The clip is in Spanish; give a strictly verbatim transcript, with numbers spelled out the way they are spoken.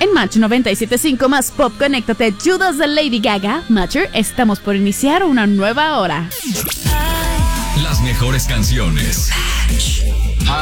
En Match noventa y siete punto cinco más Pop, conéctate. Judas de Lady Gaga. Matcher, estamos por iniciar una nueva hora. Las mejores canciones.